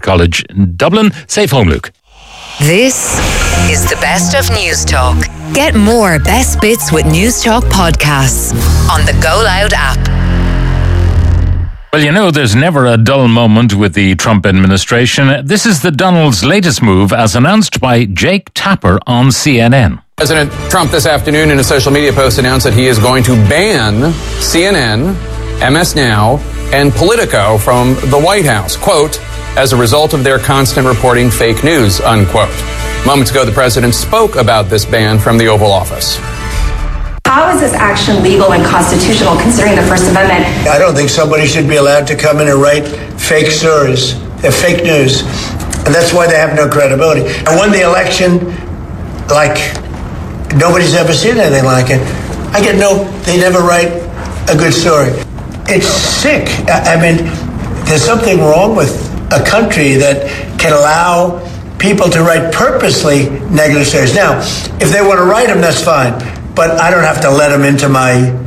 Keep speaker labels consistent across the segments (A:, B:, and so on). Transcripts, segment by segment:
A: College in Dublin. Safe home, Luke.
B: This is the best of News Talk. Get more best bits with News Talk podcasts on the Go Loud app.
A: Well, you know, there's never a dull moment with the Trump administration. This is the Donald's latest move, as announced by Jake Tapper on CNN.
C: President Trump this afternoon in a social media post announced that he is going to ban CNN, MS Now, and Politico from the White House, quote, as a result of their constant reporting fake news, unquote. Moments ago, the president spoke about this ban from the Oval Office.
D: How is this action legal and constitutional considering the First Amendment?
E: I don't think somebody should be allowed to come in and write fake stories. They're fake news. And that's why they have no credibility. I won the election like nobody's ever seen anything like it. They never write a good story. It's sick. I mean, there's something wrong with a country that can allow people to write purposely negative stories. Now, if they want to write them, that's fine. But I don't have to let them into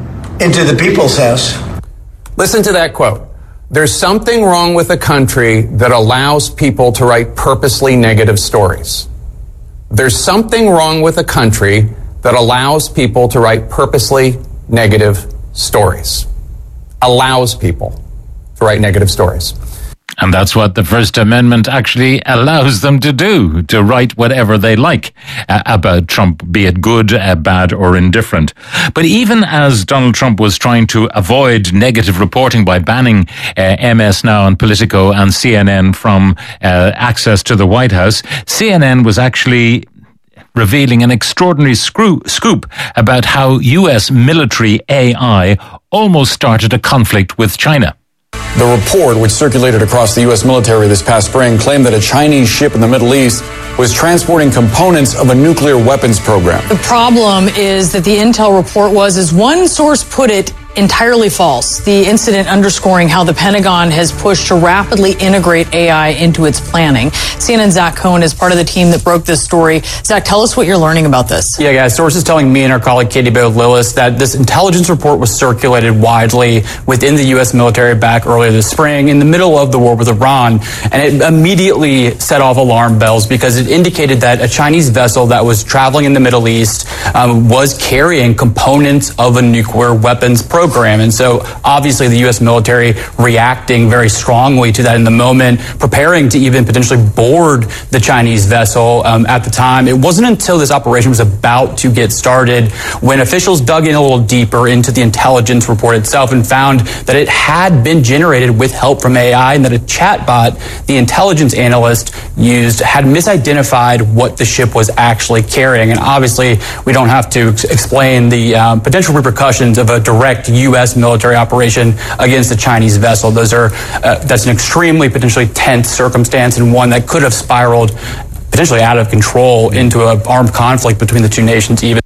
E: the people's house.
C: Listen to that quote. There's something wrong with a country that allows people to write purposely negative stories. There's something wrong with a country that allows people to write purposely negative stories. Allows people to write negative stories.
A: And that's what the First Amendment actually allows them to do, to write whatever they like about Trump, be it good, bad, or indifferent. But even as Donald Trump was trying to avoid negative reporting by banning MS Now and Politico and CNN from access to the White House, CNN was actually revealing an extraordinary scoop about how U.S. military AI almost started a conflict with China.
F: The report, which circulated across the U.S. military this past spring, claimed that a Chinese ship in the Middle East was transporting components of a nuclear weapons program.
G: The problem is that the intel report was, as one source put it, entirely false. The incident underscoring how the Pentagon has pushed to rapidly integrate AI into its planning. CNN's Zach Cohen is part of the team that broke this story. Zach, tell us what you're learning about this.
H: Yeah, guys, sources telling me and our colleague Katie Baird-Lillis that this intelligence report was circulated widely within the U.S. military back earlier this spring in the middle of the war with Iran. And it immediately set off alarm bells because it indicated that a Chinese vessel that was traveling in the Middle East was carrying components of a nuclear weapons program. And so obviously the U.S. military reacting very strongly to that in the moment, preparing to even potentially board the Chinese vessel at the time. It wasn't until this operation was about to get started when officials dug in a little deeper into the intelligence report itself and found that it had been generated with help from AI and that a chatbot the intelligence analyst used had misidentified what the ship was actually carrying. And obviously we don't have to explain the potential repercussions of a direct U.S. military operation against a Chinese vessel. That's an extremely potentially tense circumstance and one that could have spiraled potentially out of control into an armed conflict between the two nations even.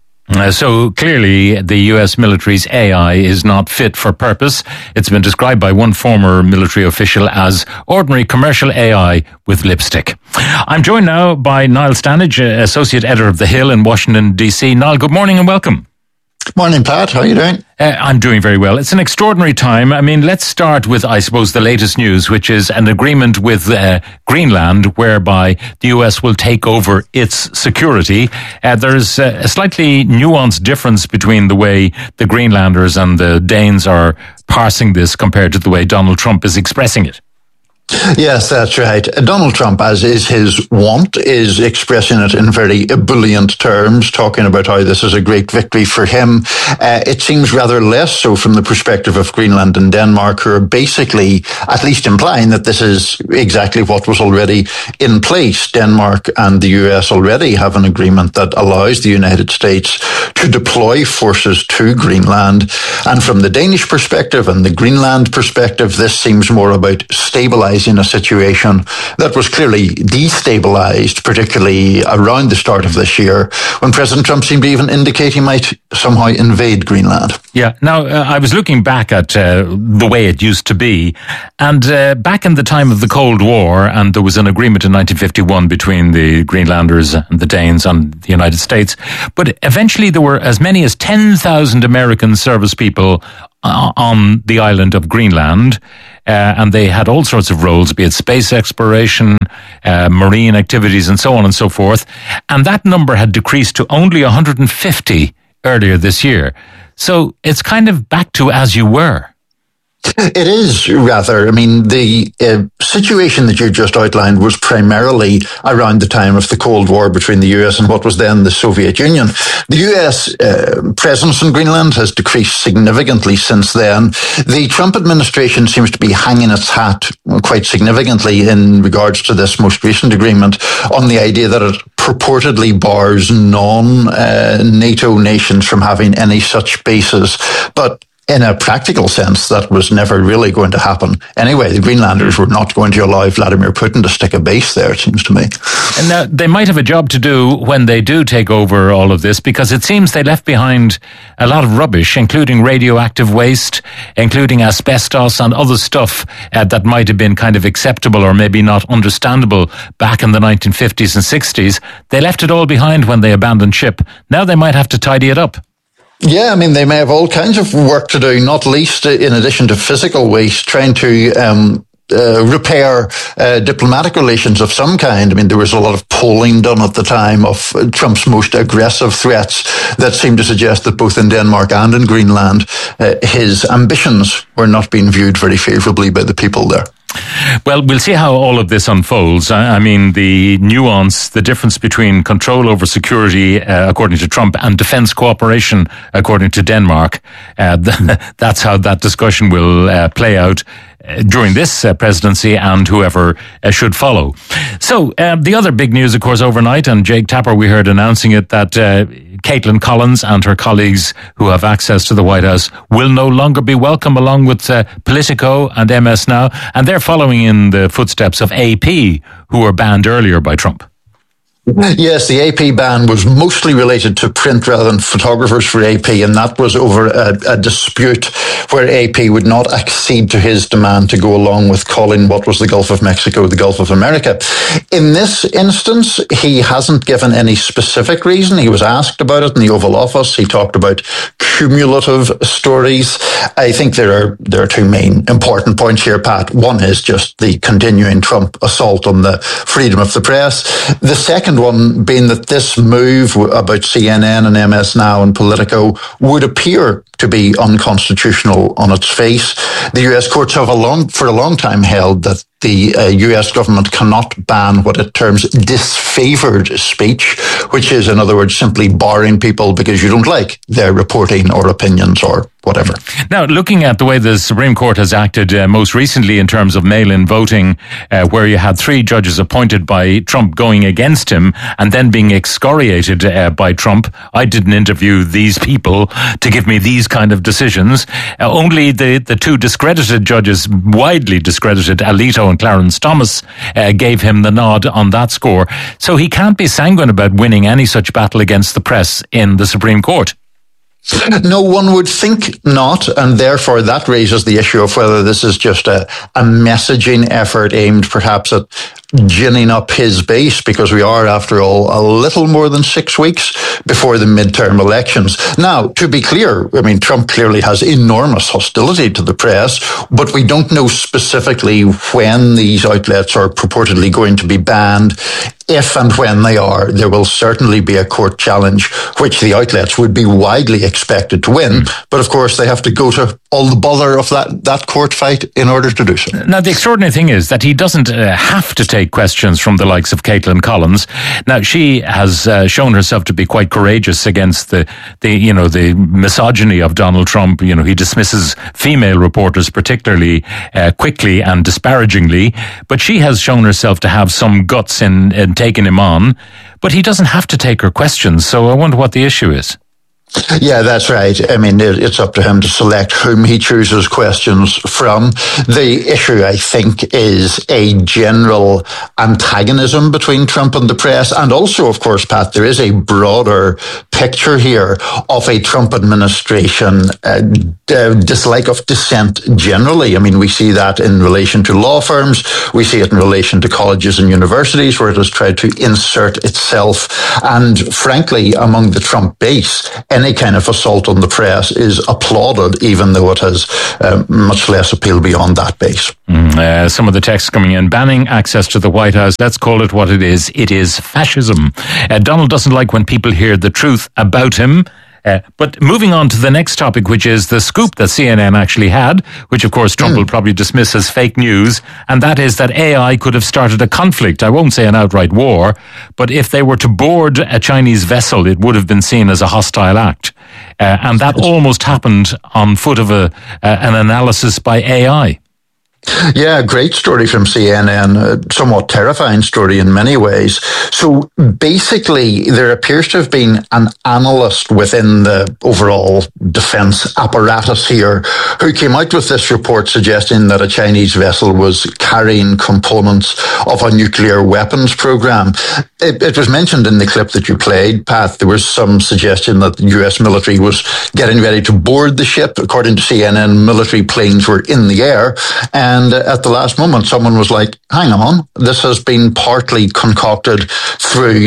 A: So clearly the US military's AI is not fit for purpose. It's been described by one former military official as ordinary commercial AI with lipstick. I'm joined now by Niall Stanage, Associate Editor of The Hill in Washington, D.C. Niall, good morning and welcome.
I: Morning, Pat. How are you doing?
A: I'm doing very well. It's an extraordinary time. I mean, let's start with, I suppose, the latest news, which is an agreement with Greenland, whereby the US will take over its security. There's a slightly nuanced difference between the way the Greenlanders and the Danes are parsing this compared to the way Donald Trump is expressing it.
I: Yes, that's right. Donald Trump, as is his wont, is expressing it in very ebullient terms, talking about how this is a great victory for him. It seems rather less so from the perspective of Greenland and Denmark, who are basically at least implying that this is exactly what was already in place. Denmark and the US already have an agreement that allows the United States to deploy forces to Greenland. And from the Danish perspective and the Greenland perspective, this seems more about stabilizing a situation that was clearly destabilized, particularly around the start of this year, when President Trump seemed to even indicate he might somehow invade Greenland.
A: Yeah. Now, I was looking back at the way it used to be, and back in the time of the Cold War, and there was an agreement in 1951 between the Greenlanders and the Danes and the United States, but eventually there were as many as 10,000 American service people on the island of Greenland. and they had all sorts of roles, be it space exploration, marine activities, and so on and so forth. And that number had decreased to only 150 earlier this year. So it's kind of back to as you were.
I: It is, rather. I mean, the situation that you just outlined was primarily around the time of the Cold War between the US and what was then the Soviet Union. The US presence in Greenland has decreased significantly since then. The Trump administration seems to be hanging its hat quite significantly in regards to this most recent agreement on the idea that it purportedly bars non-NATO nations from having any such bases. But in a practical sense, that was never really going to happen. Anyway, the Greenlanders were not going to allow Vladimir Putin to stick a base there, it seems to me.
A: And now, they might have a job to do when they do take over all of this, because it seems they left behind a lot of rubbish, including radioactive waste, including asbestos and other stuff that might have been kind of acceptable or maybe not understandable back in the 1950s and 60s. They left it all behind when they abandoned ship. Now they might have to tidy it up.
I: Yeah, I mean, they may have all kinds of work to do, not least in addition to physical waste, trying to repair diplomatic relations of some kind. I mean, there was a lot of polling done at the time of Trump's most aggressive threats that seemed to suggest that both in Denmark and in Greenland, his ambitions were not being viewed very favourably by the people there.
A: Well, we'll see how all of this unfolds. I mean, the nuance, the difference between control over security, according to Trump, and defence cooperation, according to Denmark, that's how that discussion will play out during this presidency and whoever should follow. So, the other big news, of course, overnight, and Jake Tapper, we heard announcing it, that Caitlin Collins and her colleagues who have access to the White House will no longer be welcome, along with Politico and MS Now, and they're following in the footsteps of AP, who were banned earlier by Trump.
I: Yes, the AP ban was mostly related to print rather than photographers for AP, and that was over a dispute where AP would not accede to his demand to go along with calling what was the Gulf of Mexico the Gulf of America. In this instance, he hasn't given any specific reason. He was asked about it in the Oval Office. He talked about cumulative stories. I think there are two main important points here, Pat. One is just the continuing Trump assault on the freedom of the press. The second one being that this move about CNN and MS Now and Politico would appear to be unconstitutional on its face. The US courts have for a long time held that the US government cannot ban what it terms disfavored speech, which is, in other words, simply barring people because you don't like their reporting or opinions or whatever.
A: Now, looking at the way the Supreme Court has acted most recently in terms of mail-in voting, where you had 3 judges appointed by Trump going against him and then being excoriated by Trump, I didn't interview these people to give me these kind of decisions. Only the 2 discredited judges, widely discredited, Alito and Clarence Thomas, gave him the nod on that score. So he can't be sanguine about winning any such battle against the press in the Supreme Court.
I: No, one would think not, and therefore that raises the issue of whether this is just a messaging effort aimed perhaps at ginning up his base, because we are, after all, a little more than 6 weeks before the midterm elections. Now, to be clear, I mean, Trump clearly has enormous hostility to the press, but we don't know specifically when these outlets are purportedly going to be banned. If and when they are, there will certainly be a court challenge, which the outlets would be widely expected to win. But of course, they have to go to all the bother of that court fight in order to do so.
A: Now, the extraordinary thing is that he doesn't have to take questions from the likes of Caitlin Collins. Now, she has shown herself to be quite courageous against the misogyny of Donald Trump. You know, he dismisses female reporters particularly quickly and disparagingly, but she has shown herself to have some guts in taking him on, but he doesn't have to take her questions. So I wonder what the issue is.
I: Yeah, that's right. I mean, it's up to him to select whom he chooses questions from. The issue, I think, is a general antagonism between Trump and the press. And also, of course, Pat, there is a broader picture here of a Trump administration dislike of dissent generally. I mean, we see that in relation to law firms. We see it in relation to colleges and universities, where it has tried to insert itself. And frankly, among the Trump base, any kind of assault on the press is applauded, even though it has much less appeal beyond that base.
A: Some of the texts coming in, banning access to the White House. Let's call it what it is. It is fascism. Donald doesn't like when people hear the truth about him. But moving on to the next topic, which is the scoop that CNN actually had, which of course Trump will probably dismiss as fake news, and that is that AI could have started a conflict. I won't say an outright war, but if they were to board a Chinese vessel, it would have been seen as a hostile act. And that almost happened on foot of an analysis by AI.
I: Yeah, great story from CNN, a somewhat terrifying story in many ways. So basically, there appears to have been an analyst within the overall defense apparatus here who came out with this report suggesting that a Chinese vessel was carrying components of a nuclear weapons program. It was mentioned in the clip that you played, Pat. There was some suggestion that the US military was getting ready to board the ship. According to CNN, military planes were in the air. And at the last moment, someone was like, hang on, this has been partly concocted through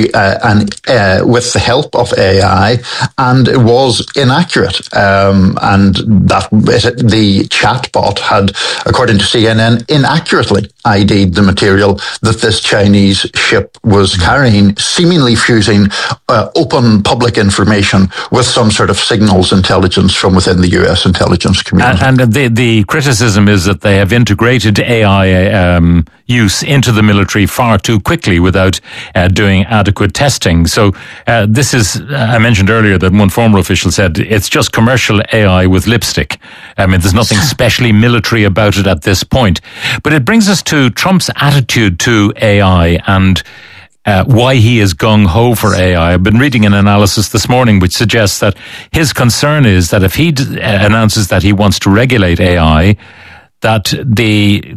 I: with the help of AI, and it was inaccurate. And that the chatbot had, according to CNN, inaccurately ID'd the material that this Chinese ship was carrying, seemingly fusing open public information with some sort of signals intelligence from within the US intelligence community.
A: And the criticism is that they have integrated AI use into the military far too quickly without doing adequate testing. So this is, I mentioned earlier that one former official said, it's just commercial AI with lipstick. I mean, there's nothing especially military about it at this point. But it brings us to Trump's attitude to AI and why he is gung-ho for AI. I've been reading an analysis this morning which suggests that his concern is that if he announces that he wants to regulate AI, that the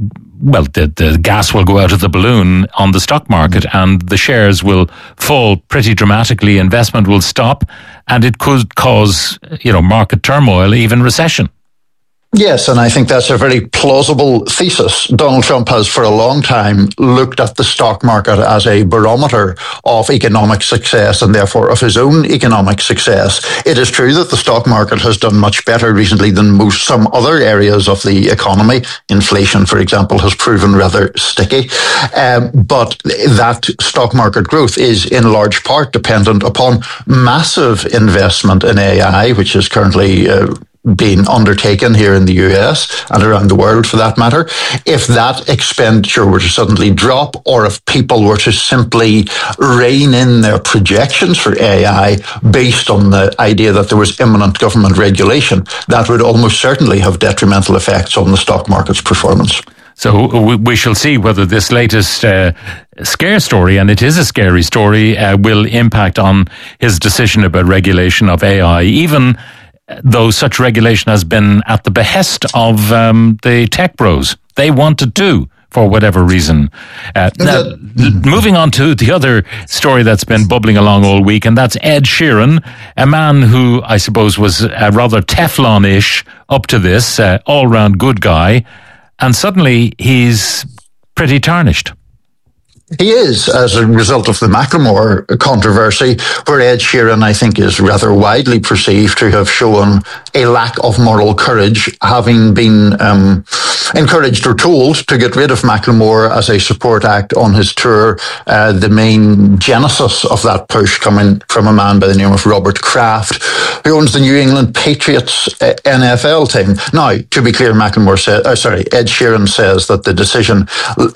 A: gas will go out of the balloon on the stock market and the shares will fall pretty dramatically, investment will stop, and it could cause, market turmoil, even recession.
I: Yes, and I think that's a very plausible thesis. Donald Trump has for a long time looked at the stock market as a barometer of economic success and therefore of his own economic success. It is true that the stock market has done much better recently than some other areas of the economy. Inflation, for example, has proven rather sticky. But that stock market growth is in large part dependent upon massive investment in AI, which is currently being undertaken here in the US and around the world for that matter. If that expenditure were to suddenly drop, or if people were to simply rein in their projections for AI based on the idea that there was imminent government regulation, that would almost certainly have detrimental effects on the stock market's performance.
A: So we shall see whether this latest scare story, and it is a scary story, will impact on his decision about regulation of AI, even though such regulation has been at the behest of the tech bros. They wanted to, for whatever reason. Now, moving on to the other story that's been bubbling along all week, and that's Ed Sheeran, a man who I suppose was rather Teflon-ish up to this, all-round good guy, and suddenly he's pretty tarnished.
I: He is, as a result of the Macklemore controversy, where Ed Sheeran, I think, is rather widely perceived to have shown a lack of moral courage, having been encouraged or told to get rid of Macklemore as a support act on his tour. The main genesis of that push coming from a man by the name of Robert Kraft, who owns the New England Patriots NFL team. Now, to be clear, Ed Sheeran says that the decision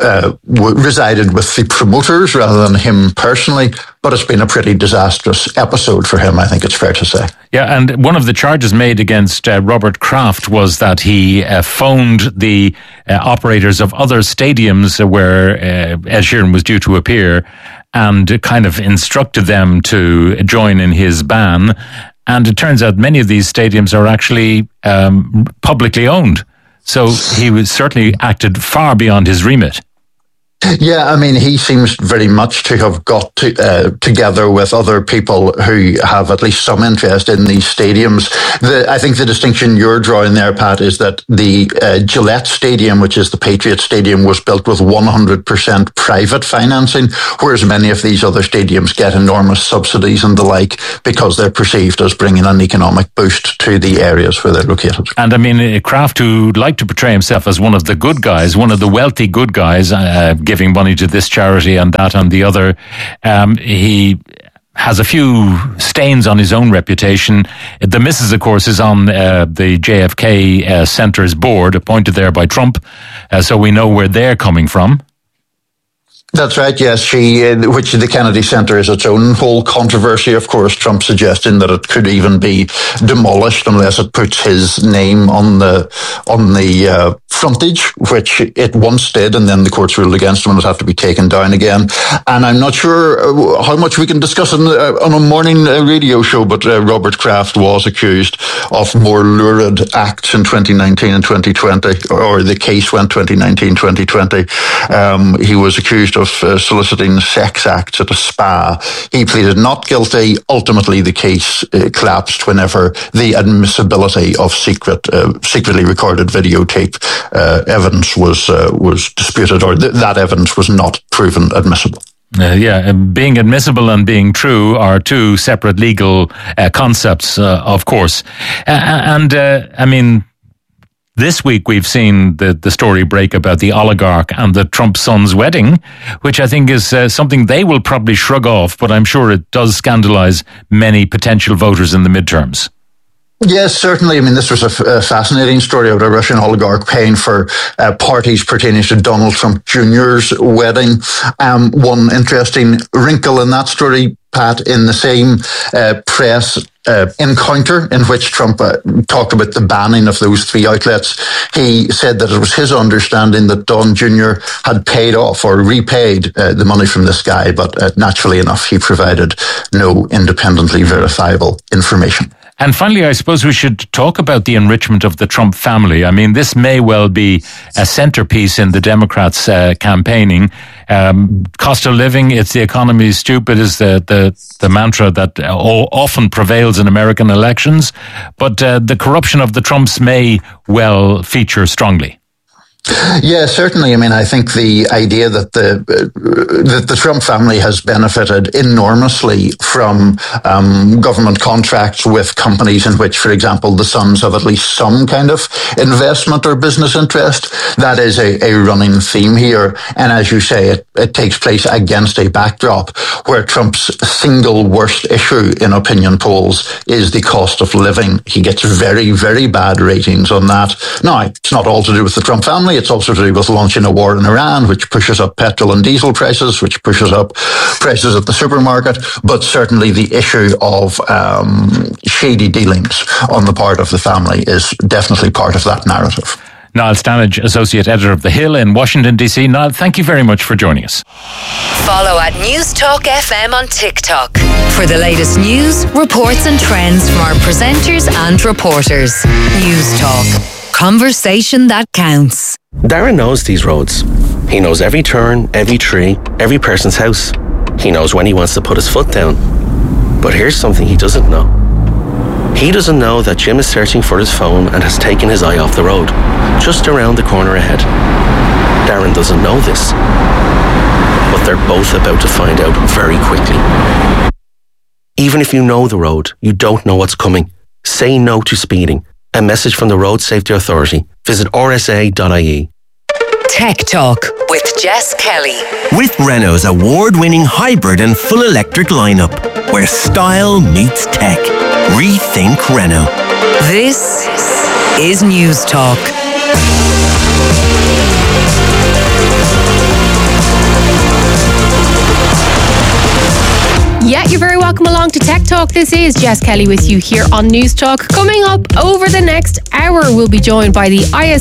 I: resided with the promoters rather than him personally, but it's been a pretty disastrous episode for him, I think it's fair to say.
A: Yeah, and one of the charges made against Robert Kraft was that he phoned the operators of other stadiums where Ed Sheeran was due to appear and kind of instructed them to join in his ban. And it turns out many of these stadiums are actually publicly owned. So he was certainly acted far beyond his remit.
I: Yeah, I mean, he seems very much to have got together with other people who have at least some interest in these stadiums. I think the distinction you're drawing there, Pat, is that the Gillette Stadium, which is the Patriot Stadium, was built with 100% private financing, whereas many of these other stadiums get enormous subsidies and the like because they're perceived as bringing an economic boost to the areas where they're located.
A: And I mean, Kraft, who liked to portray himself as one of the good guys, one of the wealthy good guys, giving money to this charity and that and the other. He has a few stains on his own reputation. The missus, of course, is on the JFK Center's board, appointed there by Trump, so we know where they're coming from.
I: That's right, yes. Which the Kennedy Center is its own whole controversy, of course. Trump suggesting that it could even be demolished unless it puts his name on the frontage, which it once did, and then the courts ruled against him and it had to be taken down again. And I'm not sure how much we can discuss on a morning radio show, but Robert Kraft was accused of more lurid acts in 2019 and 2020, or the case went 2019-2020. He was accused of soliciting sex acts at a spa. He pleaded not guilty. Ultimately, the case collapsed whenever the admissibility of secretly recorded videotape evidence was disputed, or that evidence was not proven admissible.
A: Being admissible and being true are two separate legal concepts, of course. I mean, this week we've seen the story break about the oligarch and the Trump son's wedding, which I think is something they will probably shrug off, but I'm sure it does scandalize many potential voters in the midterms.
I: Yes, certainly. I mean, this was a fascinating story about a Russian oligarch paying for parties pertaining to Donald Trump Jr.'s wedding. One interesting wrinkle in that story, Pat, in the same press encounter in which Trump talked about the banning of those three outlets, he said that it was his understanding that Don Jr. had paid off or repaid the money from this guy, but naturally enough, he provided no independently verifiable information.
A: And finally, I suppose we should talk about the enrichment of the Trump family. I mean, this may well be a centerpiece in the Democrats' campaigning. Cost of living, it's the economy is stupid, is the mantra that often prevails in American elections. But the corruption of the Trumps may well feature strongly.
I: Yeah, certainly. I mean, I think the idea that the Trump family has benefited enormously from government contracts with companies in which, for example, the sons have at least some kind of investment or business interest, that is a running theme here. And as you say, it takes place against a backdrop where Trump's single worst issue in opinion polls is the cost of living. He gets very, very bad ratings on that. Now, it's not all to do with the Trump family. It's also to do with launching a war in Iran, which pushes up petrol and diesel prices, which pushes up prices at the supermarket. But certainly the issue of shady dealings on the part of the family is definitely part of that narrative.
A: Niall Stanage, Associate Editor of The Hill in Washington, D.C. Niall, thank you very much for joining us.
B: Follow at News Talk FM on TikTok for the latest news, reports and trends from our presenters and reporters. News Talk. Conversation that counts.
J: Darren knows these roads. He knows every turn, every tree, every person's house. He knows when he wants to put his foot down. But here's something he doesn't know. He doesn't know that Jim is searching for his phone and has taken his eye off the road, just around the corner ahead. Darren doesn't know this, but they're both about to find out very quickly. Even if you know the road, you don't know what's coming. Say no to speeding. A message from the Road Safety Authority. Visit rsa.ie.
B: Tech Talk with Jess Kelly.
K: With Renault's award-winning hybrid and full electric lineup, where style meets tech. Rethink Renault.
B: This is News Talk.
L: Yeah, you're very welcome along to Tech Talk. This is Jess Kelly with you here on News Talk. Coming up over the next hour, we'll be joined by the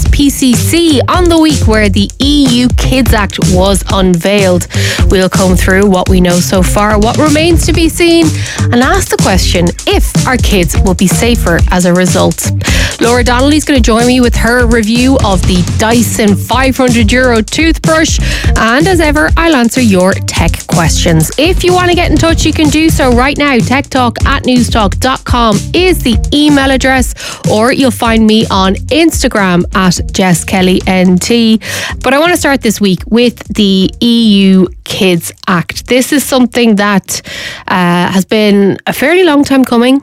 L: ISPCC on the week where the EU Kids Act was unveiled. We'll come through what we know so far, what remains to be seen, and ask the question if our kids will be safer as a result. Laura Donnelly's going to join me with her review of the Dyson €500 toothbrush. And as ever, I'll answer your tech questions. If you want to get in touch, you can do so right now. techtalk@newstalk.com is the email address, or you'll find me on Instagram at JessKellyNT. But I want to start this week with the EU Kids Act. This is something that has been a fairly long time coming,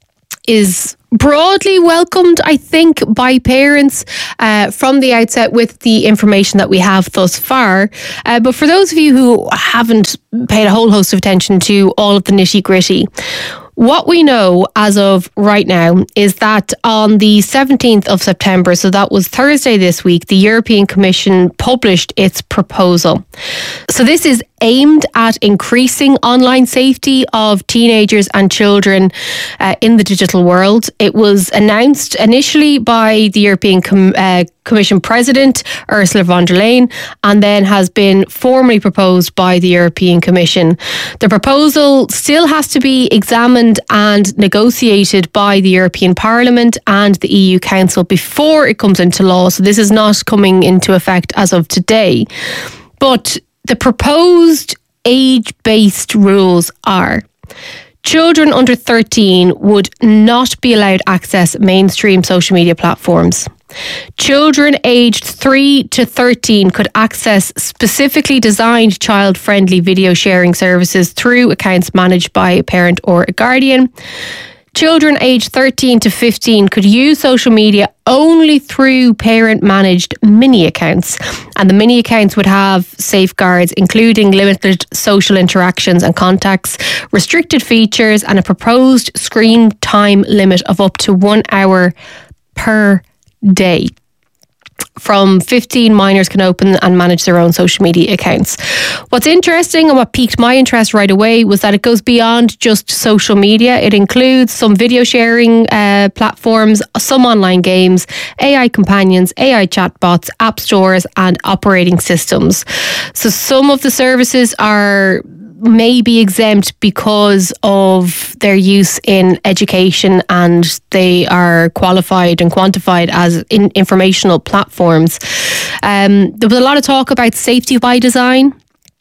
L: is broadly welcomed, I think, by parents from the outset with the information that we have thus far. But for those of you who haven't paid a whole host of attention to all of the nitty-gritty, what we know as of right now is that on the 17th of September, so that was Thursday this week, the European Commission published its proposal. So this is aimed at increasing online safety of teenagers and children in the digital world. It was announced initially by the European Commission President Ursula von der Leyen, and then has been formally proposed by the European Commission. The proposal still has to be examined and negotiated by the European Parliament and the EU Council before it comes into law. So this is not coming into effect as of today. But the proposed age-based rules are: children under 13 would not be allowed access mainstream social media platforms. Children aged 3 to 13 could access specifically designed child-friendly video sharing services through accounts managed by a parent or a guardian. Children aged 13 to 15 could use social media only through parent-managed mini accounts. And the mini accounts would have safeguards, including limited social interactions and contacts, restricted features, and a proposed screen time limit of up to 1 hour per day. From 15, minors can open and manage their own social media accounts. What's interesting and what piqued my interest right away was that it goes beyond just social media. It includes some video sharing platforms, some online games, AI companions, AI chatbots, app stores, and operating systems. So some of the services may be exempt because of their use in education, and they are qualified and quantified as informational platforms. There was a lot of talk about safety by design,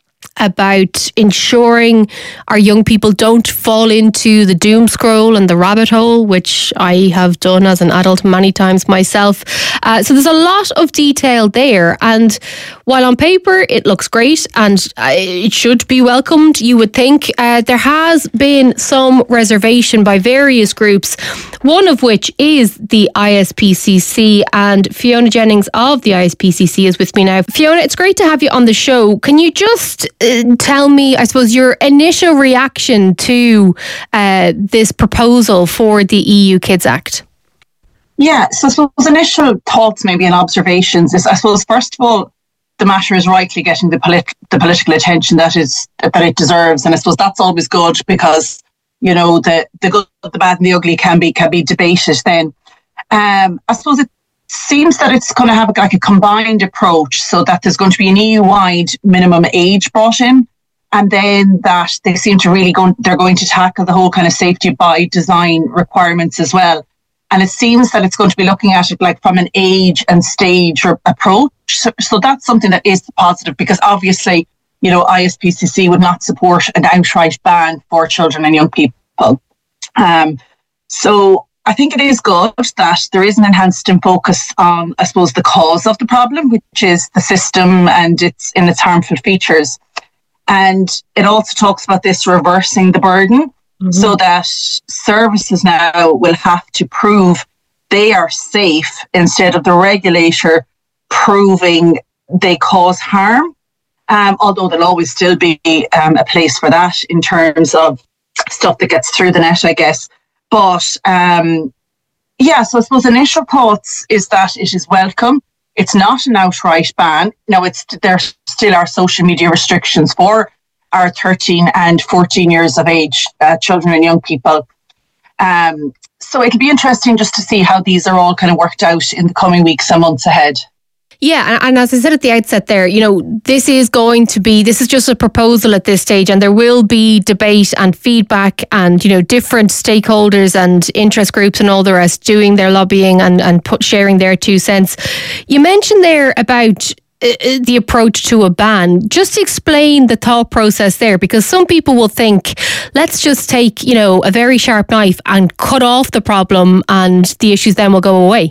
L: about ensuring our young people don't fall into the doom scroll and the rabbit hole, which I have done as an adult many times myself. So there's a lot of detail there. And while on paper it looks great and it should be welcomed, you would think, there has been some reservation by various groups, one of which is the ISPCC, and Fiona Jennings of the ISPCC is with me now. Fiona, it's great to have you on the show. Can you just tell me, I suppose, your initial reaction to this proposal for the EU Kids Act?
M: Yeah, so I suppose initial thoughts maybe and observations is, I suppose, first of all, the matter is rightly getting the political attention that it deserves. And I suppose that's always good because, you know, the good, the bad and the ugly can be debated then. I suppose it seems that it's going to have like a combined approach, so that there's going to be an EU-wide minimum age brought in, and then that they seem to they're going to tackle the whole kind of safety by design requirements as well. And it seems that it's going to be looking at it like from an age and stage approach. So that's something that is positive, because obviously, you know, ISPCC would not support an outright ban for children and young people. So I think it is good that there is an enhanced focus on, I suppose, the cause of the problem, which is the system and its harmful features. And it also talks about this reversing the burden, so that services now will have to prove they are safe instead of the regulator proving they cause harm. Although there'll always still be a place for that in terms of stuff that gets through the net, I guess. But so I suppose initial thoughts is that it is welcome. It's not an outright ban. Now, there still are social media restrictions for are 13 and 14 years of age, children and young people. So it'll be interesting just to see how these are all kind of worked out in the coming weeks and months ahead.
L: Yeah, and as I said at the outset there, this is just a proposal at this stage, and there will be debate and feedback and, different stakeholders and interest groups and all the rest doing their lobbying and sharing their 2 cents. You mentioned there about the approach to a ban. Just explain the thought process there, because some people will think, let's just take, a very sharp knife and cut off the problem and the issues then will go away.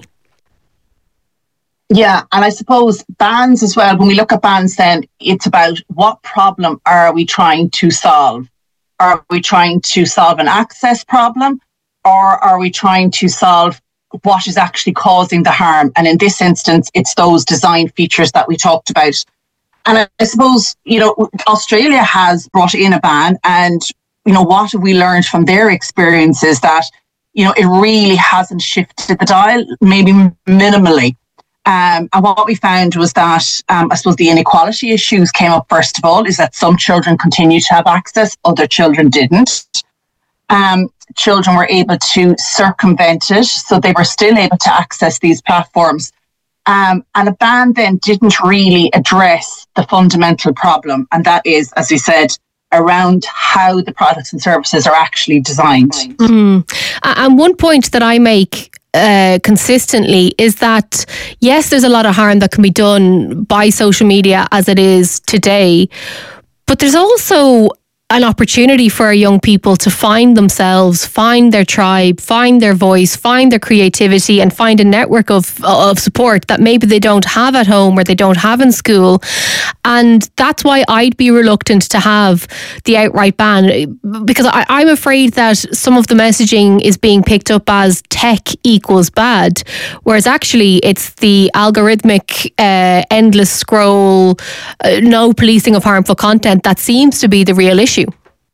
M: Yeah, and I suppose bans as well, when we look at bans then, it's about what problem are we trying to solve? Are we trying to solve an access problem, or are we trying to solve what is actually causing the harm? And in this instance, it's those design features that we talked about. And I suppose, Australia has brought in a ban, and, what have we learned from their experiences? That, it really hasn't shifted the dial, maybe minimally. And what we found was that, I suppose the inequality issues came up first of all, is that some children continue to have access, other children didn't. Children were able to circumvent it, so they were still able to access these platforms. And a ban then didn't really address the fundamental problem, and that is, as we said, around how the products and services are actually designed.
L: And one point that I make consistently is that, yes, there's a lot of harm that can be done by social media as it is today, but there's also an opportunity for our young people to find themselves, find their tribe, find their voice, find their creativity, and find a network of support that maybe they don't have at home or they don't have in school. And that's why I'd be reluctant to have the outright ban, because I'm afraid that some of the messaging is being picked up as tech equals bad, whereas actually it's the algorithmic endless scroll, no policing of harmful content that seems to be the real issue.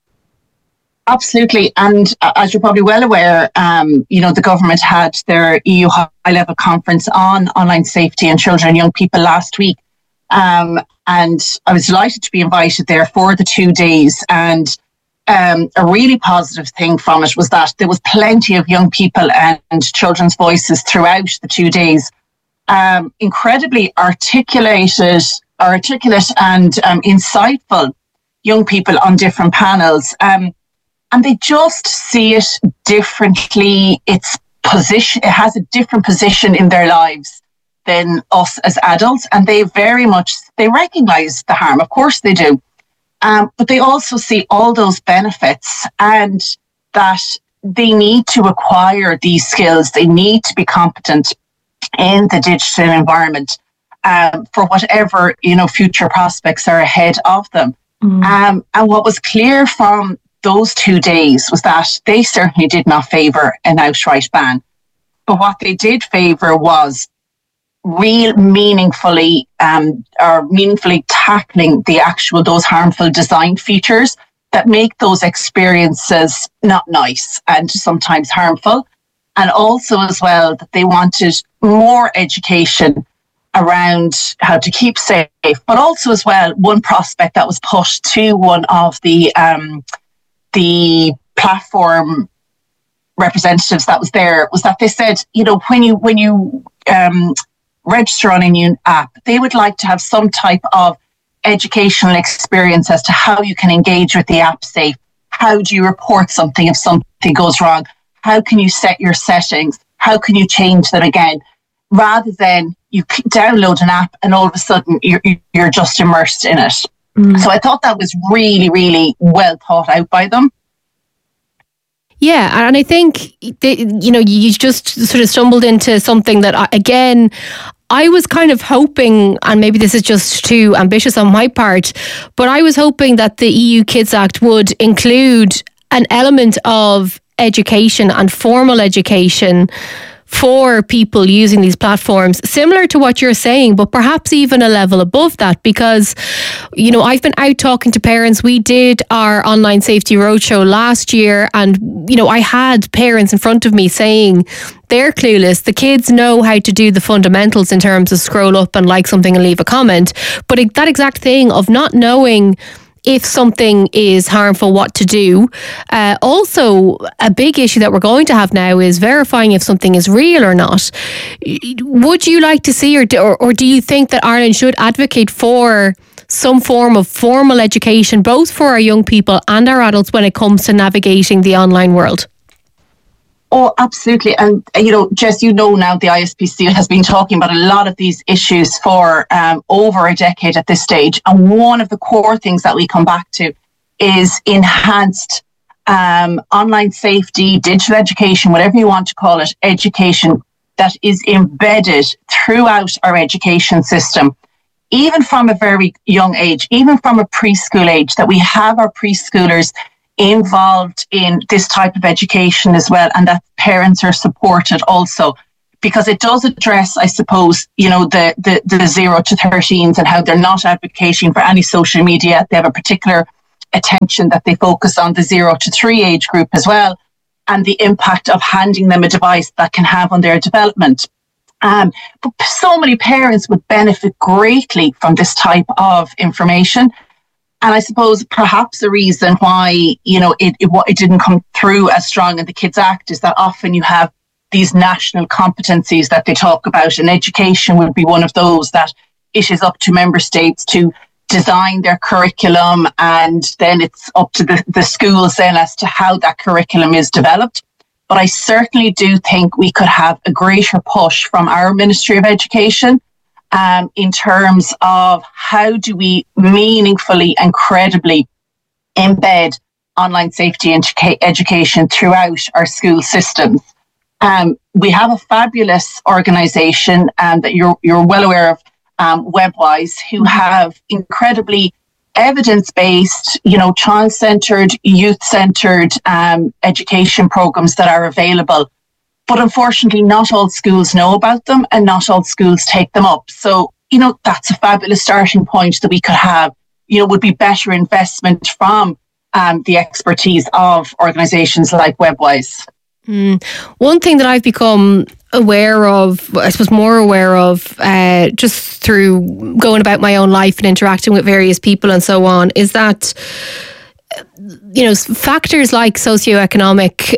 M: Absolutely. And as you're probably well aware, the government had their EU high-level conference on online safety and children and young people last week. And I was delighted to be invited there for the 2 days. And a really positive thing from it was that there was plenty of young people and children's voices throughout the 2 days. Incredibly articulate and insightful young people on different panels. And they just see it differently. It has a different position in their lives than us as adults. And they recognize the harm. Of course they do. But they also see all those benefits, and that they need to acquire these skills. They need to be competent in the digital environment for whatever, future prospects are ahead of them. And what was clear from those 2 days was that they certainly did not favour an outright ban. But what they did favour was meaningfully tackling those harmful design features that make those experiences not nice and sometimes harmful. And also as well that they wanted more education around how to keep safe, but also as well, one prospect that was pushed to one of the platform representatives that was there was that they said, when you register on a new app, they would like to have some type of educational experience as to how you can engage with the app safe. How do you report something if something goes wrong? How can you set your settings? How can you change them again? Rather than you download an app and all of a sudden you're just immersed in it. So I thought that was really, really well thought out by them.
L: Yeah, and I think, you just sort of stumbled into something that, I was kind of hoping, and maybe this is just too ambitious on my part, but I was hoping that the EU Kids Act would include an element of education and formal education for people using these platforms, similar to what you're saying, but perhaps even a level above that, because, I've been out talking to parents. We did our online safety roadshow last year, and, I had parents in front of me saying they're clueless. The kids know how to do the fundamentals in terms of scroll up and like something and leave a comment, but that exact thing of not knowing if something is harmful, what to do. Also, a big issue that we're going to have now is verifying if something is real or not. Would you like to see, or do you think that Ireland should advocate for some form of formal education, both for our young people and our adults, when it comes to navigating the online world?
M: Oh, absolutely. And, Jess, now the ISPC has been talking about a lot of these issues for over a decade at this stage. And one of the core things that we come back to is enhanced online safety, digital education, whatever you want to call it, education that is embedded throughout our education system, even from a very young age, even from a preschool age, that we have our preschoolers involved in this type of education as well, and that parents are supported also, because it does address, I suppose, the 0 to 13s and how they're not advocating for any social media. They have a particular attention that they focus on the 0 to 3 age group as well, and the impact of handing them a device that can have on their development. But so many parents would benefit greatly from this type of information. And I suppose perhaps the reason why, it didn't come through as strong in the Kids Act is that often you have these national competencies that they talk about, and education would be one of those that it is up to member states to design their curriculum, and then it's up to the schools then as to how that curriculum is developed. But I certainly do think we could have a greater push from our Ministry of Education in terms of how do we meaningfully and credibly embed online safety education throughout our school systems. We have a fabulous organisation that you're well aware of, Webwise, who have incredibly evidence-based, child-centred, youth-centred education programmes that are available. But unfortunately, not all schools know about them, and not all schools take them up. So, that's a fabulous starting point that we could have, would be better investment from the expertise of organisations like Webwise.
L: One thing that I've become aware of, I suppose more aware of, just through going about my own life and interacting with various people and so on, is that factors like socioeconomic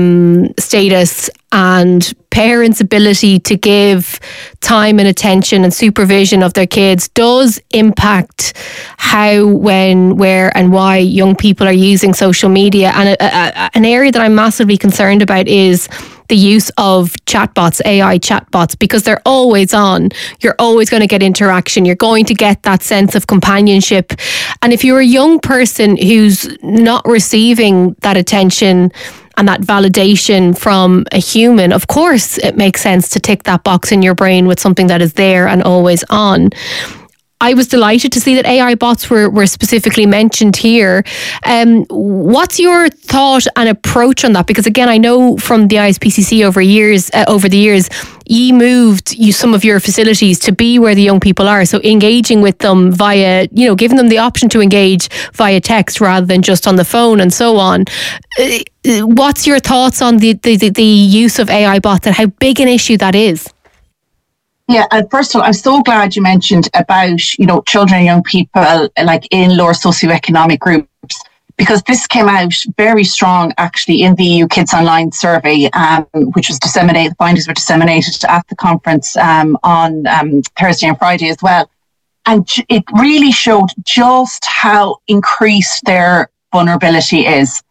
L: status and parents' ability to give time and attention and supervision of their kids does impact how, when, where and why young people are using social media. And an area that I'm massively concerned about is the use of chatbots, AI chatbots, because they're always on. You're always going to get interaction. You're going to get that sense of companionship. And if you're a young person who's not receiving that attention and that validation from a human, of course, it makes sense to tick that box in your brain with something that is there and always on. I was delighted to see that AI bots were specifically mentioned here. What's your thought and approach on that? Because again, I know from the ISPCC over the years, you moved some of your facilities to be where the young people are. So engaging with them via, giving them the option to engage via text rather than just on the phone and so on. What's your thoughts on the use of AI bots and how big an issue that is?
M: Yeah, and first of all, I'm so glad you mentioned about, children and young people like in lower socioeconomic groups, because this came out very strong actually in the EU Kids Online survey, which was disseminated, the findings were disseminated at the conference on Thursday and Friday as well. And it really showed just how increased their vulnerability is.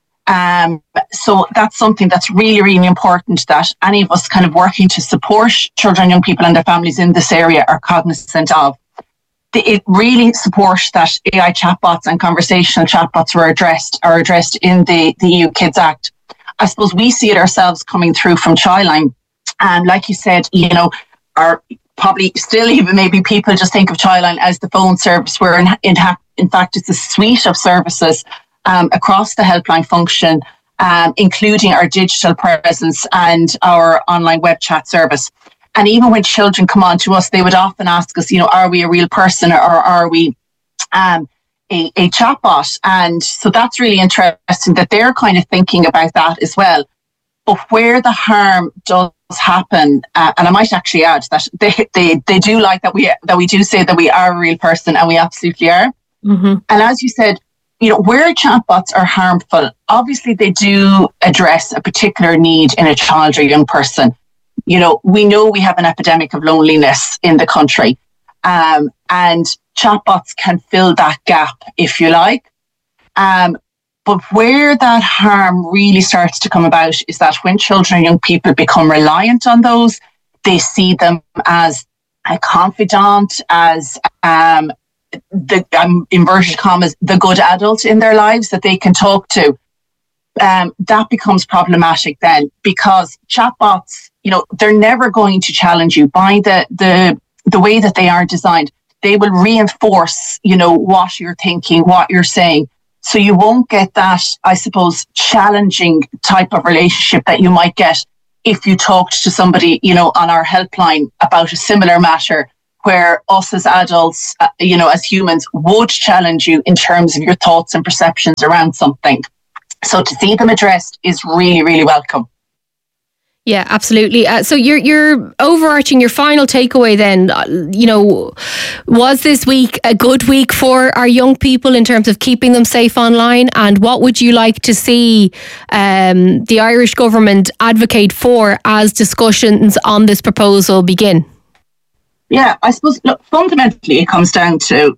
M: So that's something that's really, really important that any of us kind of working to support children, young people and their families in this area are cognizant of. It really supports that AI chatbots and conversational chatbots are addressed in the EU Kids Act. I suppose we see it ourselves coming through from Childline. And like you said, are probably still even maybe people just think of Childline as the phone service, where in fact it's a suite of services across the helpline function, including our digital presence and our online web chat service. And even when children come on to us, they would often ask us, are we a real person or are we a chatbot? And so that's really interesting that they're kind of thinking about that as well. But where the harm does happen, and I might actually add that they do like that we do say that we are a real person, and we absolutely are. And as you said, where chatbots are harmful, obviously they do address a particular need in a child or young person. We know we have an epidemic of loneliness in the country, and chatbots can fill that gap, if you like. But where that harm really starts to come about is that when children and young people become reliant on those, they see them as a confidant, as the inverted commas, the good adult in their lives that they can talk to. That becomes problematic then, because chatbots, they're never going to challenge you by the way that they are designed. They will reinforce, what you're thinking, what you're saying. So you won't get that, I suppose, challenging type of relationship that you might get if you talked to somebody, on our helpline about a similar matter, where us as adults, as humans, would challenge you in terms of your thoughts and perceptions around something. So to see them addressed is really, really welcome.
L: Yeah, absolutely. So your overarching, your final takeaway then, was this week a good week for our young people in terms of keeping them safe online? And what would you like to see the Irish government advocate for as discussions on this proposal begin?
M: Yeah, I suppose, look, fundamentally it comes down to,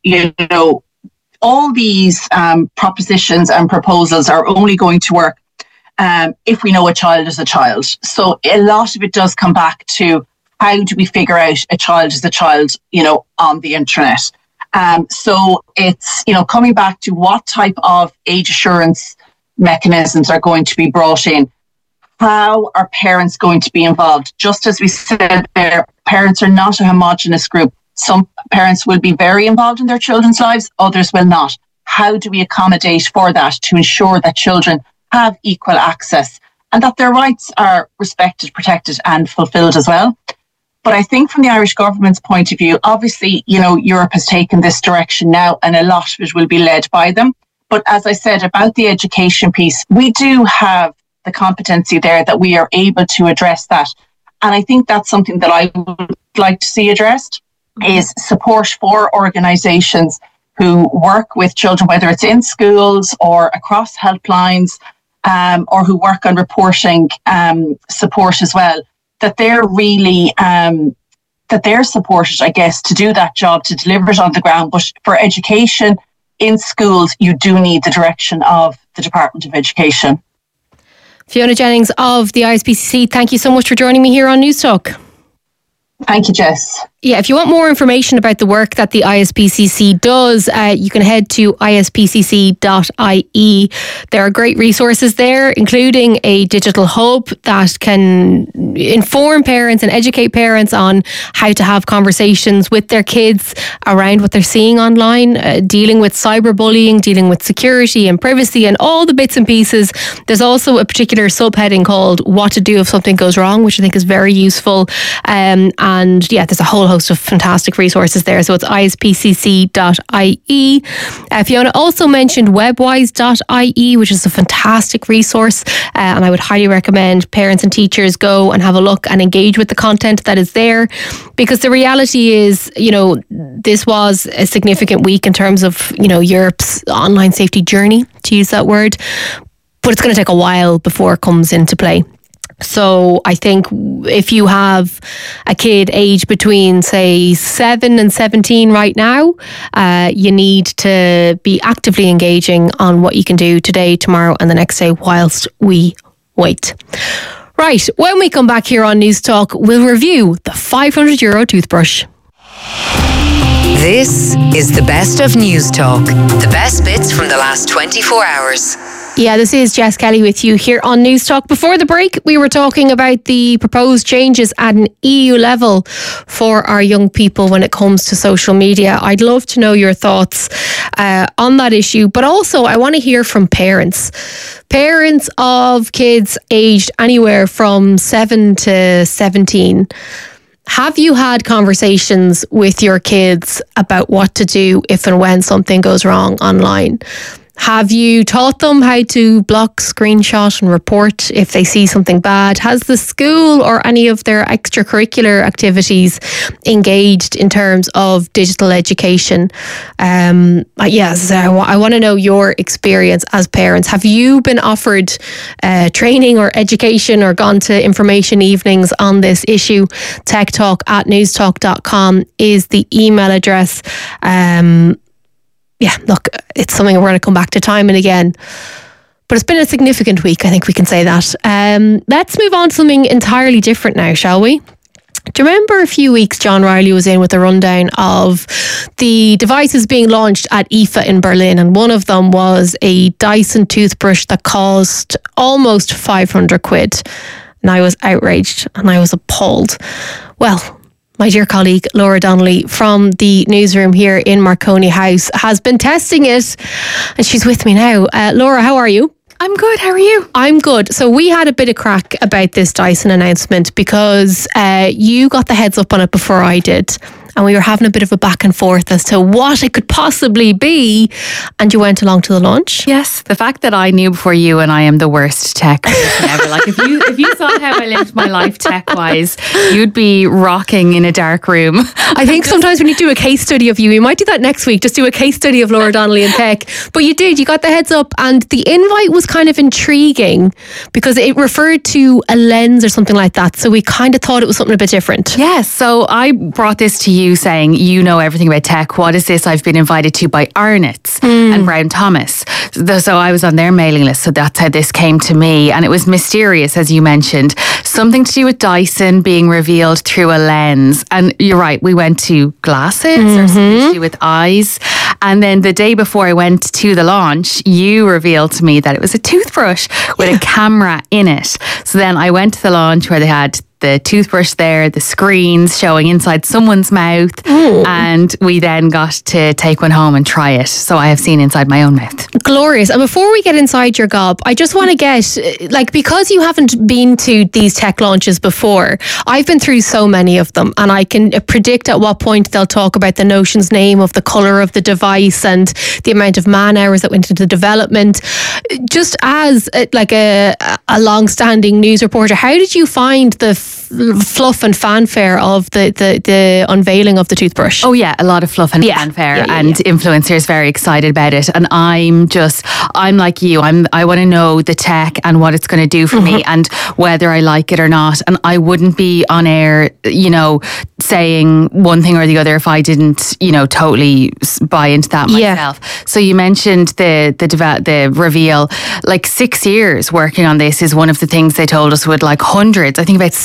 M: all these propositions and proposals are only going to work if we know a child is a child. So a lot of it does come back to how do we figure out a child is a child, on the internet. So it's, coming back to what type of age assurance mechanisms are going to be brought in. How are parents going to be involved? Just as we said there, parents are not a homogenous group. Some parents will be very involved in their children's lives, others will not. How do we accommodate for that to ensure that children have equal access and that their rights are respected, protected and fulfilled as well? But I think from the Irish government's point of view, obviously, Europe has taken this direction now and a lot of it will be led by them. But as I said about the education piece, we do have the competency there that we are able to address that. And I think that's something that I would like to see addressed, is support for organisations who work with children, whether it's in schools or across helplines, or who work on reporting support as well, that they're really, that they're supported, I guess, to do that job, to deliver it on the ground. But for education in schools, you do need the direction of the Department of Education.
L: Fiona Jennings of the ISPCC, thank you so much for joining me here on News Talk.
M: Thank you, Jess.
L: Yeah, if you want more information about the work that the ISPCC does, you can head to ispcc.ie. There are great resources there, including a digital hub that can inform parents and educate parents on how to have conversations with their kids around what they're seeing online, dealing with cyberbullying, dealing with security and privacy and all the bits and pieces. There's also a particular subheading called What to Do if Something Goes Wrong, which I think is very useful. And yeah, there's a whole host of fantastic resources there. So it's ispcc.ie. Fiona also mentioned webwise.ie, which is a fantastic resource. And I would highly recommend parents and teachers go and have a look and engage with the content that is there. Because the reality is, this was a significant week in terms of, Europe's online safety journey, to use that word. But it's going to take a while before it comes into play. So I think if you have a kid aged between, say, 7 and 17 right now, you need to be actively engaging on what you can do today, tomorrow and the next day whilst we wait. Right, when we come back here on News Talk, we'll review the €500 toothbrush.
B: This is the best of News Talk. The best bits from the last 24 hours.
L: Yeah, this is Jess Kelly with you here on News Talk. Before the break, we were talking about the proposed changes at an EU level for our young people when it comes to social media. I'd love to know your thoughts on that issue, but also I want to hear from parents. Parents of kids aged anywhere from 7 to 17. Have you had conversations with your kids about what to do if and when something goes wrong online? Have you taught them how to block, screenshot and report if they see something bad? Has the school or any of their extracurricular activities engaged in terms of digital education? Yes, I want to know your experience as parents. Have you been offered training or education or gone to information evenings on this issue? techtalk@newstalk.com is the email address. Yeah, look, it's something we're going to come back to time and again. But it's been a significant week, I think we can say that. Let's move on to something entirely different now, shall we? Do you remember a few weeks John Riley was in with a rundown of the devices being launched at IFA in Berlin, and one of them was a Dyson toothbrush that cost almost 500 quid. And I was outraged and I was appalled. Well, my dear colleague Laura Donnelly from the newsroom here in Marconi House has been testing it, and she's with me now. Laura, how are you?
N: I'm good. How are you?
L: I'm good. So we had a bit of crack about this Dyson announcement because you got the heads up on it before I did. And we were having a bit of a back and forth as to what it could possibly be. And you went along to the launch.
N: Yes. The fact that I knew before you, and I am the worst tech person ever. Like if you saw how I lived my life tech-wise, you'd be rocking in a dark room.
L: I think sometimes when you do a case study of you, we might do that next week, just do a case study of Laura Donnelly in tech. But you did, you got the heads up, and the invite was kind of intriguing because it referred to a lens or something like that. So we kind of thought it was something a bit different.
N: Yes. So I brought this to you saying, you know everything about tech. What is this I've been invited to by Arnott's and Brown Thomas? So I was on their mailing list. So that's how this came to me. And it was mysterious, as you mentioned. Something to do with Dyson being revealed through a lens. And you're right, we went to glasses or something to do with eyes. And then the day before I went to the launch, you revealed to me that it was a toothbrush with a camera in it. So then I went to the launch where they had the toothbrush there, the screens showing inside someone's mouth, and we then got to take one home and try it. So I have seen inside my own mouth.
L: Glorious. And before we get inside your gob, I just want to get, like, because you haven't been to these tech launches before, I've been through so many of them, and I can predict at what point they'll talk about the Notion's name, of the colour of the device and the amount of man hours that went into the development. Just as like a long-standing news reporter, how did you find the fluff and fanfare of the unveiling of the toothbrush?
N: Oh yeah, a lot of fluff and fanfare, and influencers very excited about it. And I'm like you, I want to know the tech and what it's going to do for me and whether I like it or not. And I wouldn't be on air, saying one thing or the other if I didn't, totally buy into that myself. So you mentioned the reveal, like 6 years working on this is one of the things they told us, with like hundreds, I think about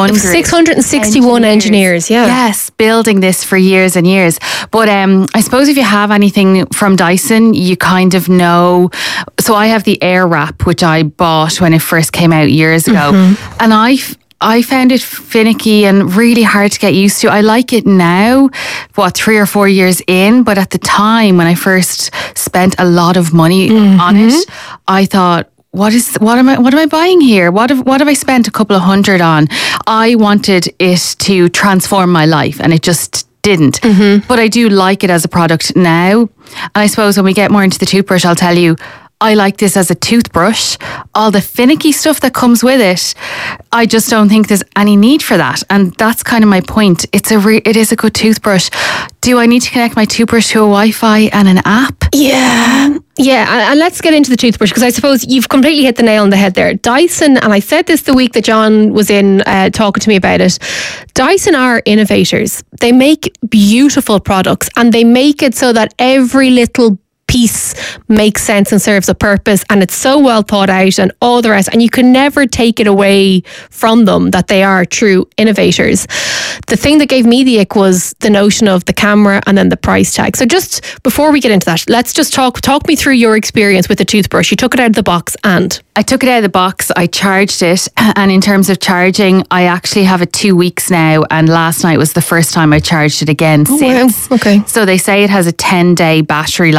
L: 661 engineers.
N: Yes, building this for years and years. But I suppose if you have anything from Dyson, you kind of know. So I have the Air Wrap, which I bought when it first came out years ago, and I found it finicky and really hard to get used to. I like it now, 3 or 4 years in, but at the time when I first spent a lot of money on it, I thought, what am I buying here? What have I spent a couple of hundred on? I wanted it to transform my life, and it just didn't. But I do like it as a product now. And I suppose when we get more into the toothbrush, I'll tell you, I like this as a toothbrush. All the finicky stuff that comes with it, I just don't think there's any need for that. And that's kind of my point. It is a good toothbrush. Do I need to connect my toothbrush to a Wi-Fi and an app?
L: Yeah, and let's get into the toothbrush, because I suppose you've completely hit the nail on the head there. Dyson, and I said this the week that John was in talking to me about it, Dyson are innovators. They make beautiful products, and they make it so that every little piece makes sense and serves a purpose, and it's so well thought out and all the rest, and you can never take it away from them that they are true innovators. The thing that gave me the ick was the notion of the camera and then the price tag. So just before we get into that, let's just talk me through your experience with the toothbrush. You took it out of the box, and
N: I took it out of the box, I charged it, and in terms of charging, I actually have it 2 weeks now, and last night was the first time I charged it again since.
L: Wow. Okay.
N: So they say it has a 10-day battery life,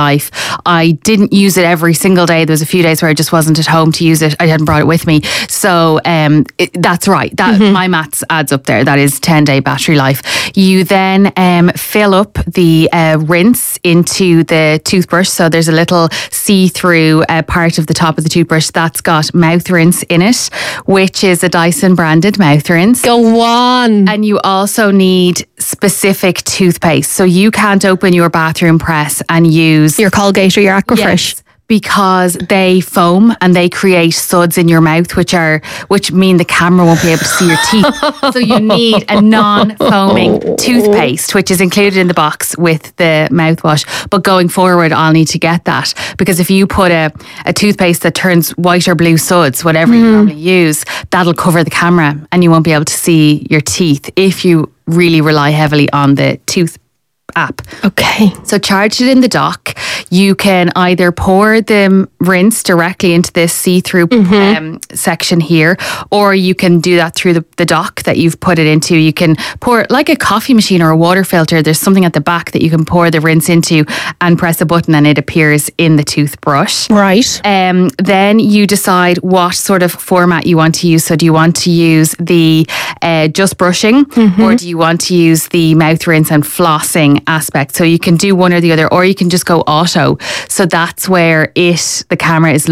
N: I didn't use it every single day. There was a few days where I just wasn't at home to use it. I hadn't brought it with me. So that's right. That my maths adds up there. That is 10-day battery life. You then fill up the rinse into the toothbrush. So there's a little see-through part of the top of the toothbrush that's got mouth rinse in it, which is a Dyson branded mouth rinse.
L: Go on.
N: And you also need specific toothpaste. So you can't open your bathroom press and use
L: your Colgate or your Aquafresh.
N: Yes, because they foam and they create suds in your mouth, which mean the camera won't be able to see your teeth. So you need a non-foaming toothpaste, which is included in the box with the mouthwash. But going forward, I'll need to get that, because if you put a toothpaste that turns white or blue suds, whatever you normally use, that'll cover the camera and you won't be able to see your teeth if you really rely heavily on the tooth app.
L: Okay.
N: So charge it in the dock. You can either pour the rinse directly into this see-through section here, or you can do that through the dock that you've put it into. You can pour it like a coffee machine or a water filter. There's something at the back that you can pour the rinse into and press a button and it appears in the toothbrush.
L: Right.
N: Then you decide what sort of format you want to use. So do you want to use the just brushing, or do you want to use the mouth rinse and flossing aspect? So you can do one or the other, or you can just go auto. So that's where the camera is